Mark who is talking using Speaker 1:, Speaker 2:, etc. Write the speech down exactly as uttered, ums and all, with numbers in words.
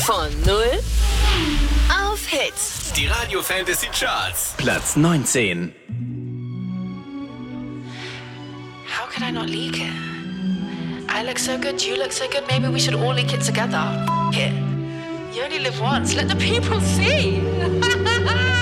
Speaker 1: Von null auf Hits.
Speaker 2: Die Radio Fantasy Charts.
Speaker 3: Platz neunzehn.
Speaker 4: How could I not leak it? I look so good, you look so good, maybe we should all leak it together. F- it. You only live once, let the people see.